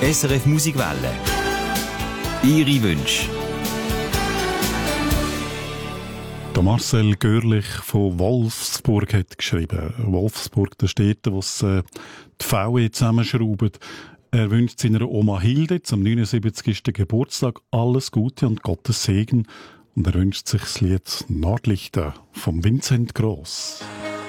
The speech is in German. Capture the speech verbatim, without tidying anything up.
S R F Musikwelle. Ihre Wünsche. Der Marcel Görlich von Wolfsburg hat geschrieben. Wolfsburg, der Städte, wo es äh, die V E zusammenschrauben. Er wünscht seiner Oma Hilde zum neunundsiebzigsten Geburtstag alles Gute und Gottes Segen. Und er wünscht sich das Lied Nordlichter vom Vincent Gross.